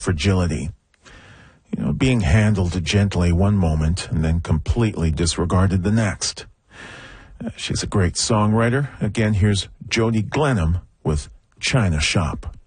fragility. You know, being handled gently one moment and then completely disregarded the next. She's a great songwriter. Again, here's Jody Glenham with China Shop.